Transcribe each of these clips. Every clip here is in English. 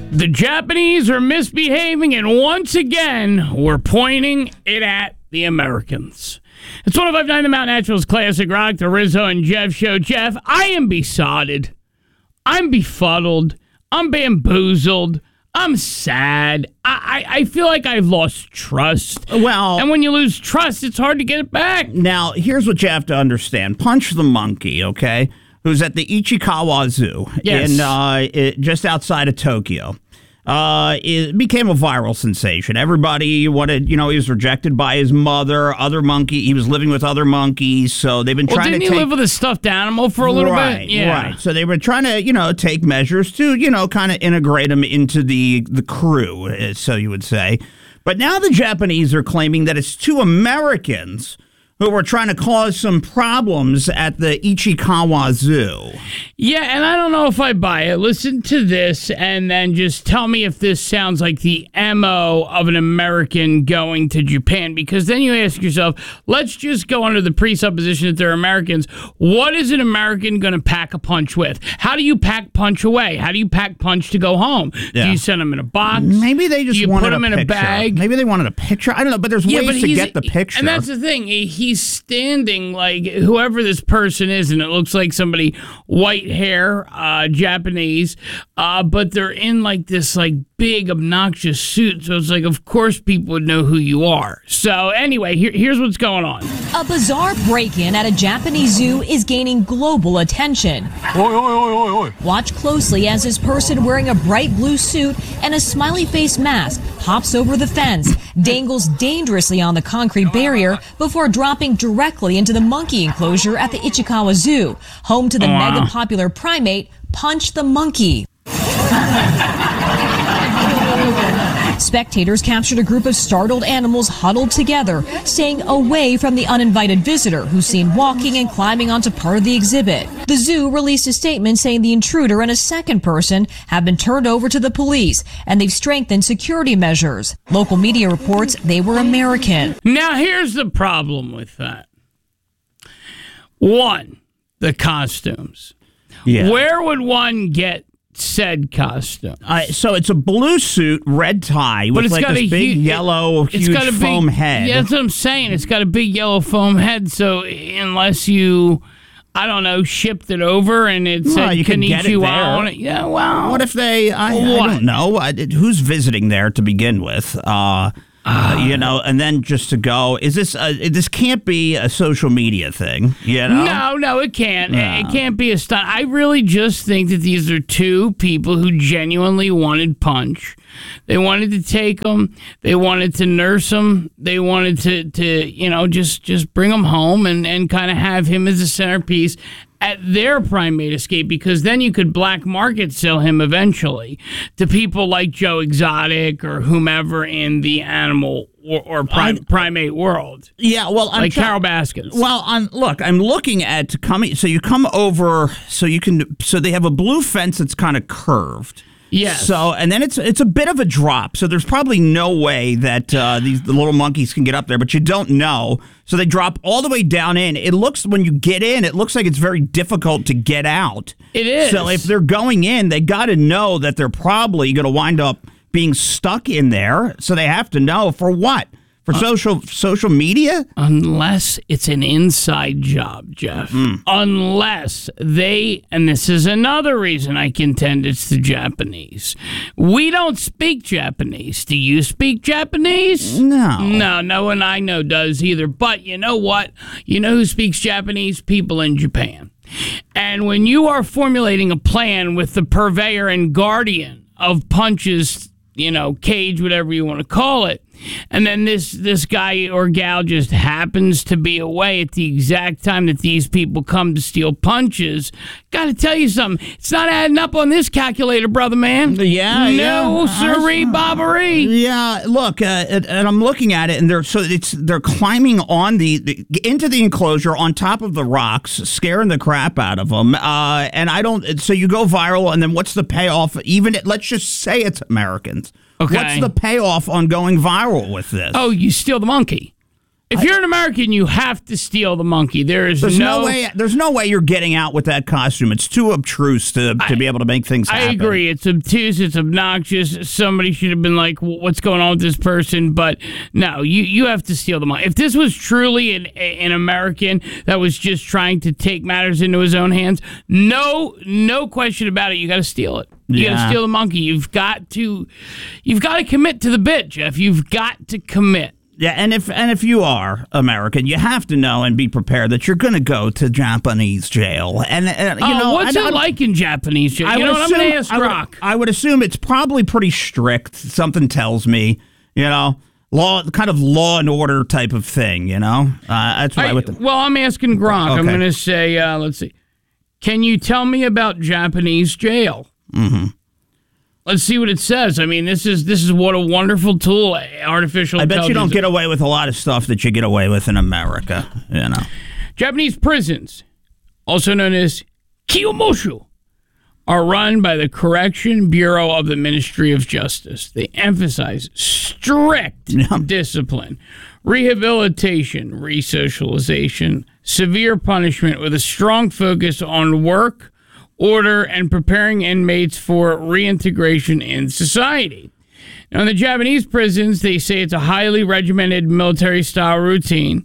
The Japanese are misbehaving, and once again, we're pointing it at the Americans. It's 105.9 The Mountain Naturals Classic Rock, the Rizzo and Jeff Show. Jeff, I am besotted. I'm befuddled. I'm bamboozled. I'm sad. I feel like I've lost trust. Well, and when you lose trust, it's hard to get it back. Now, here's what you have to understand. Punch the Monkey, okay, who's at the Ichikawa Zoo in just outside of Tokyo. It became a viral sensation. Everybody wanted, he was rejected by his mother, other monkey. He was living with other monkeys, so they've been trying to didn't he live with a stuffed animal for a little bit? Yeah. Right. So they were trying to, take measures to, kind of integrate him into the crew, so you would say. But now the Japanese are claiming that it's two Americans who were trying to cause some problems at the Ichikawa Zoo. Yeah, and I don't know if I buy it. Listen to this and then just tell me if this sounds like the MO of an American going to Japan, because then you ask yourself, let's just go under the presupposition that they're Americans. What is an American going to pack a punch with? How do you pack punch away? How do you pack punch to go home? Yeah. Do you send them in a box? Maybe they just wanted put them in a bag? Maybe they wanted a picture. I don't know, but there's ways to get the picture. And that's the thing. He's standing like whoever this person is, and it looks like somebody white hair, Japanese, but they're in like this like big obnoxious suit, so it's like of course people would know who you are. So anyway, here's what's going on. A bizarre break-in at a Japanese zoo is gaining global attention. Watch closely as this person wearing a bright blue suit and a smiley face mask hops over the fence, dangles dangerously on the concrete barrier before dropping directly into the monkey enclosure at the Ichikawa Zoo, home to the mega popular primate Punch the Monkey. Spectators captured a group of startled animals huddled together, staying away from the uninvited visitor who's seen walking and climbing onto part of the exhibit. The zoo released a statement saying the intruder and a second person have been turned over to the police, and they've strengthened security measures. Local media reports they were American. Now, here's the problem with that. One, the costumes. Yeah. Where would one get said costume? So it's a blue suit, red tie, with like this big yellow, huge foam head. Yeah, that's what I'm saying. It's got a big yellow foam head, so unless you, I don't know, shipped it over and it said Konnichiwa on it. Yeah, well. What if they, I don't know. Who's visiting there to begin with? And then just to go, is this can't be a social media thing, No, it can't. No. It can't be a stunt. I really just think that these are two people who genuinely wanted Punch. They wanted to take him. They wanted to nurse him. They wanted to just bring him home and kind of have him as a centerpiece at their primate escape, because then you could black market sell him eventually to people like Joe Exotic or whomever in the animal or primate world. Yeah, well, like Carol Baskins. Well, I'm looking at coming. So you come over, so they have a blue fence that's kind of curved. Yes. So, and then it's a bit of a drop. So there's probably no way that the little monkeys can get up there, but you don't know. So they drop all the way down in. It looks, when you get in, it looks like it's very difficult to get out. It is. So if they're going in, they got to know that they're probably going to wind up being stuck in there. So they have to know for what? For social media? Unless it's an inside job, Jeff. Unless they, and this is another reason I contend it's the Japanese. We don't speak Japanese. Do you speak Japanese? No. No one I know does either. But you know what? You know who speaks Japanese? People in Japan. And when you are formulating a plan with the purveyor and guardian of Punch's, cage, whatever you want to call it, and then this guy or gal just happens to be away at the exact time that these people come to steal Punches, gotta tell you something. It's not adding up on this calculator, brother man. No, sirree, bobbery. Yeah, look, and I'm looking at it, and they're climbing on into the enclosure on top of the rocks, scaring the crap out of them. So you go viral, and then what's the payoff? Let's just say it's Americans. Okay. What's the payoff on going viral with this? Oh, you steal the monkey. If you're an American, you have to steal the monkey. There's no way you're getting out with that costume. It's too obtruse to be able to make things happen. I agree. It's obtuse. It's obnoxious. Somebody should have been like, what's going on with this person? But no, you have to steal the monkey. If this was truly an American that was just trying to take matters into his own hands, no question about it, you got to steal it. You got to steal the monkey. You've got to commit to the bit, Jeff. You've got to commit. Yeah, and if you are American, you have to know and be prepared that you're going to go to Japanese jail. And what's it like in Japanese jail? You know what? I'm going to ask Rock. I would assume it's probably pretty strict. Something tells me, law and order type of thing. That's what I would think. Well, I'm asking Gronk. Okay. I'm going to say, let's see. Can you tell me about Japanese jail? Mm-hmm. Let's see what it says. I mean, this is what a wonderful tool artificial intelligence. I bet you don't get away with a lot of stuff that you get away with in America, Japanese prisons, also known as Kiyomoshu, are run by the Correction Bureau of the Ministry of Justice. They emphasize strict discipline, rehabilitation, resocialization, severe punishment with a strong focus on work, order, and preparing inmates for reintegration in society. Now, in the Japanese prisons, they say it's a highly regimented military-style routine.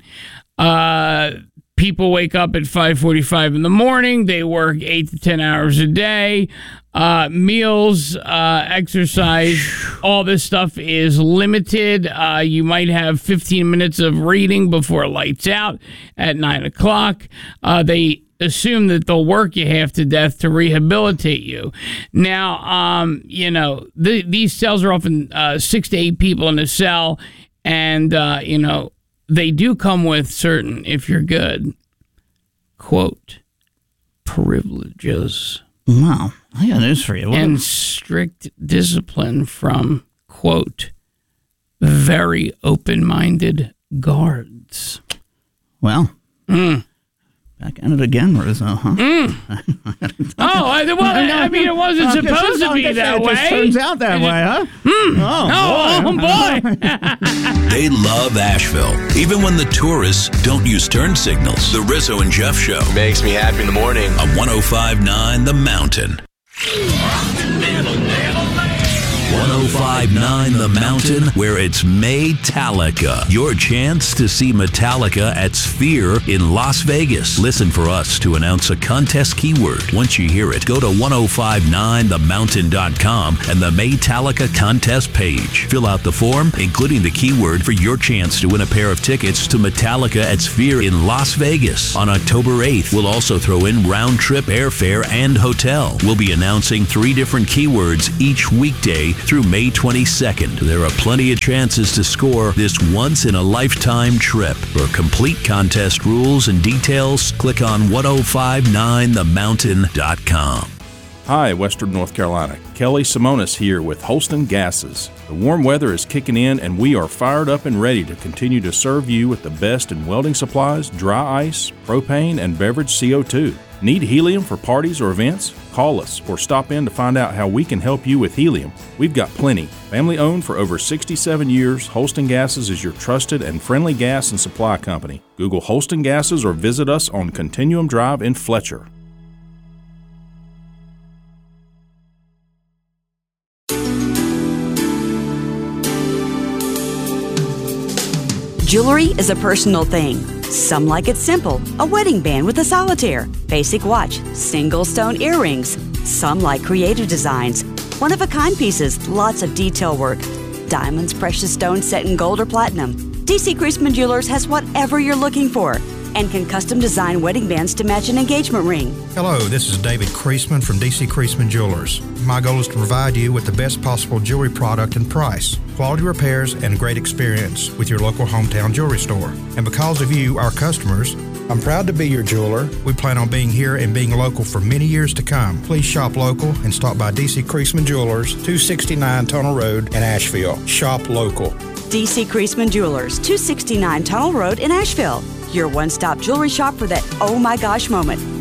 People wake up at 5:45 in the morning. They work 8 to 10 hours a day. Meals, exercise, all this stuff is limited. You might have 15 minutes of reading before lights out at 9 o'clock. They assume that they'll work you half to death to rehabilitate you. Now, these cells are often 6 to 8 people in a cell, and, they do come with certain, if you're good, quote, privileges. Wow. I got news for you. And strict discipline from, quote, very open-minded guards. Well, back at it again, Rizzo, huh? I mean, it wasn't supposed to be that way. It just turns out that way, huh? Boy. They love Asheville, even when the tourists don't use turn signals. The Rizzo and Jeff Show. Makes me happy in the morning. On 105.9 The Mountain. 105.9 The Mountain, where it's Maytalica. Your chance to see Metallica at Sphere in Las Vegas. Listen for us to announce a contest keyword. Once you hear it, go to 1059themountain.com and the Maytalica contest page. Fill out the form, including the keyword for your chance to win a pair of tickets to Metallica at Sphere in Las Vegas. On October 8th, we'll also throw in round-trip airfare and hotel. We'll be announcing 3 different keywords each weekday through May 22nd. There are plenty of chances to score this once-in-a-lifetime trip. For complete contest rules and details, click on 1059themountain.com. Hi, Western North Carolina. Kelly Simonis here with Holston Gases. The warm weather is kicking in and we are fired up and ready to continue to serve you with the best in welding supplies, dry ice, propane, and beverage CO2. Need helium for parties or events? Call us or stop in to find out how we can help you with helium. We've got plenty. Family owned for over 67 years, Holston Gases is your trusted and friendly gas and supply company. Google Holston Gases or visit us on Continuum Drive in Fletcher. Jewelry is a personal thing. Some like it simple, a wedding band with a solitaire, basic watch, single stone earrings. Some like creative designs, one-of-a-kind pieces, lots of detail work. Diamonds, precious stones set in gold or platinum. DC Creasman Jewelers has whatever you're looking for and can custom design wedding bands to match an engagement ring. Hello, this is David Creasman from DC Creasman Jewelers. My goal is to provide you with the best possible jewelry product and price, quality repairs, and great experience with your local hometown jewelry store. And because of you, our customers, I'm proud to be your jeweler. We plan on being here and being local for many years to come. Please shop local and stop by DC Creasman Jewelers, 269 Tunnel Road in Asheville. Shop local. DC Creasman Jewelers, 269 Tunnel Road in Asheville. Your one-stop jewelry shop for that oh my gosh moment.